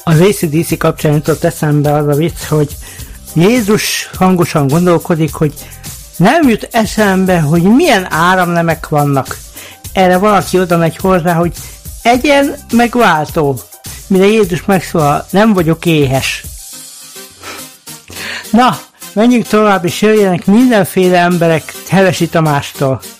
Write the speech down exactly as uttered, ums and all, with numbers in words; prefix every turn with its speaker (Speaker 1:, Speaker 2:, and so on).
Speaker 1: Az á cé dé cé kapcsán jutott eszembe az a vicc, hogy Jézus hangosan gondolkodik, hogy nem jut eszembe, hogy milyen áramnemek vannak. Erre valaki oda megy hozzá, hogy egyen megváltó. Mire Jézus megszólal, nem vagyok éhes. Na, menjünk tovább, és jöjjenek mindenféle emberek Hevesi Tamástól.